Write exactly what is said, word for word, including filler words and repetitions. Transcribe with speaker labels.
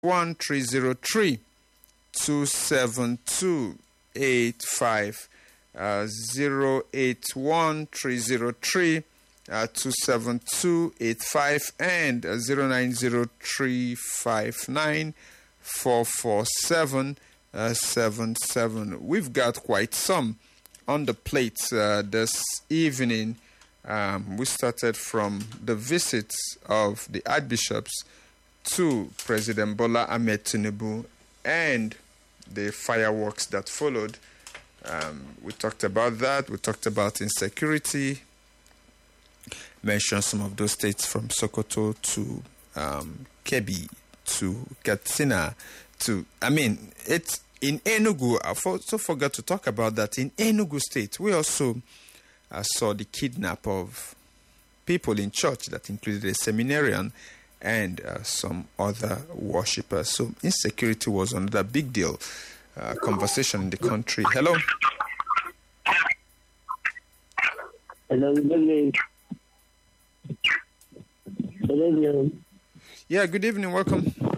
Speaker 1: one three zero three two seven two eight five uh, zero eight one three zero three uh, two seven two eight five and uh, zero nine zero three five nine four four seven uh, seven seven. We've got quite some on the plate uh, this evening. Um, we started from the visits of the archbishops to President Bola Ahmed Tinubu and the fireworks that followed. Um, we talked about that. We talked about insecurity. Mentioned some of those states from Sokoto to um, Kebbi to Katsina to, I mean, it's in Enugu. I also forgot to talk about that. In Enugu State, we also uh, saw the kidnap of people in church that included a seminarian and uh, some other worshippers. So insecurity was another big deal. Uh, conversation in the country. Hello.
Speaker 2: Hello, good evening. Good evening.
Speaker 1: Yeah, good evening. Welcome.